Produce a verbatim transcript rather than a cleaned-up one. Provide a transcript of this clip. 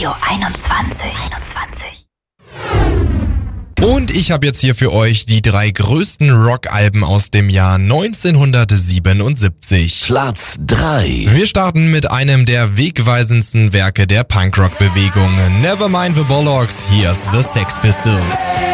einundzwanzig. einundzwanzig. Und ich habe jetzt hier für euch die drei größten Rockalben aus dem Jahr neunzehnhundertsiebenundsiebzig. Platz drei. Wir starten mit einem der wegweisendsten Werke der Punkrock-Bewegung. Nevermind the Bollocks, here's the Sex Pistols.